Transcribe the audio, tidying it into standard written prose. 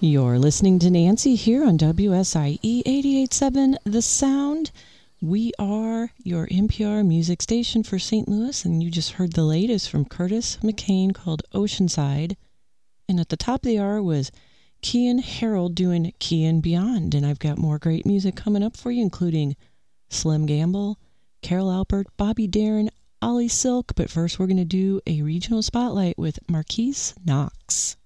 You're listening to Nancy here on WSIE 88.7 The Sound. We are your NPR music station for St. Louis, and you just heard the latest from Curtis McCain called Oceanside. And at the top of the hour was Kian Harold doing Kian Beyond. And I've got more great music coming up for you, including Slim Gamble, Carol Alpert, Bobby Darin, Ollie Silk. But first, we're going to do a regional spotlight with Marquise Knox.